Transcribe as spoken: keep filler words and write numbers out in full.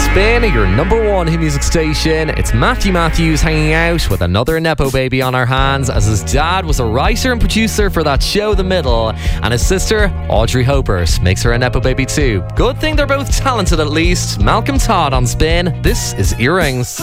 Spin, your number one hit music station. It's Matthew Matthews hanging out with another Nepo baby on our hands, as his dad was a writer and producer for that show The Middle, and his sister, Audrey Hopert, makes her a Nepo baby too. Good thing they're both talented at least. Malcolm Todd on Spin. This is Earrings.